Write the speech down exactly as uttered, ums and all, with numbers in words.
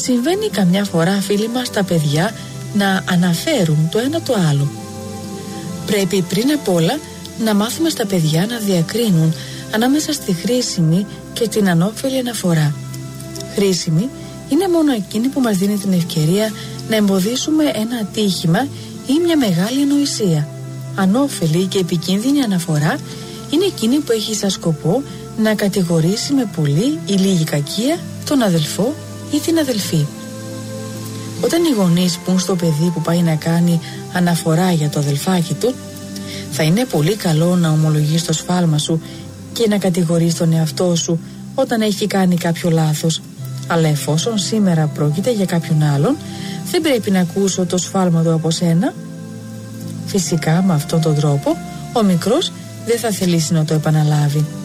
Συμβαίνει καμιά φορά, φίλοι μας, τα παιδιά να αναφέρουν το ένα το άλλο. Πρέπει πριν απ' όλα να μάθουμε στα παιδιά να διακρίνουν ανάμεσα στη χρήσιμη και την ανώφελη αναφορά. Χρήσιμη είναι μόνο εκείνη που μας δίνει την ευκαιρία να εμποδίσουμε ένα ατύχημα ή μια μεγάλη ανοησία. Ανώφελη και επικίνδυνη αναφορά είναι εκείνη που έχει σαν σκοπό να κατηγορήσει με πολύ ή λίγη κακία τον αδελφό ή την αδελφή. Όταν οι γονείς πουν στο παιδί που πάει να κάνει αναφορά για το αδελφάκι του, θα είναι πολύ καλό να ομολογείς το σφάλμα σου και να κατηγορείς τον εαυτό σου όταν έχει κάνει κάποιο λάθος. Αλλά εφόσον σήμερα πρόκειται για κάποιον άλλον, δεν πρέπει να ακούσω το σφάλμα του από σένα. Φυσικά με αυτόν τον τρόπο ο μικρός δεν θα θελήσει να το επαναλάβει.